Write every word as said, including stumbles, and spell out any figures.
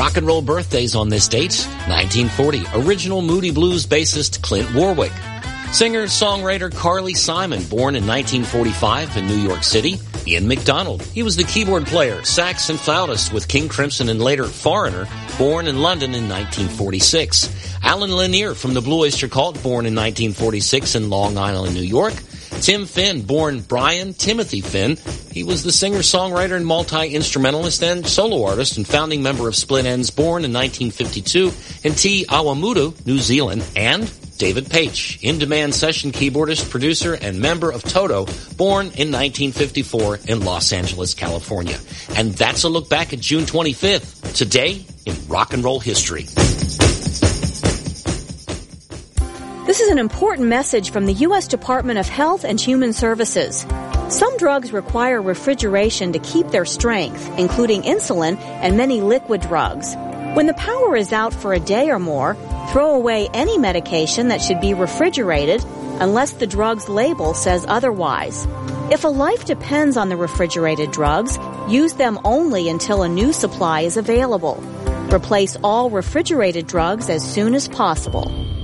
Rock and roll birthdays on this date. nineteen forty, original Moody Blues bassist Clint Warwick. Singer-songwriter Carly Simon, born in nineteen forty-five in New York City. Ian MacDonald, he was the keyboard player, sax and flautist with King Crimson and later Foreigner, born in London in nineteen forty-six. Alan Lanier from the Blue Oyster Cult, born in nineteen forty-six in Long Island, New York. Tim Finn, born Brian Timothy Finn. He was the singer-songwriter and multi-instrumentalist and solo artist and founding member of Split Enz, born in nineteen fifty-two in Te Awamutu, New Zealand. And David Paich, in-demand session keyboardist, producer, and member of Toto, born in nineteen fifty-four in Los Angeles, California. And that's a look back at June twenty-fifth, today in rock and roll history. This is an important message from the U S Department of Health and Human Services. Some drugs require refrigeration to keep their strength, including insulin and many liquid drugs. When the power is out for a day or more, throw away any medication that should be refrigerated unless the drug's label says otherwise. If a life depends on the refrigerated drugs, use them only until a new supply is available. Replace all refrigerated drugs as soon as possible.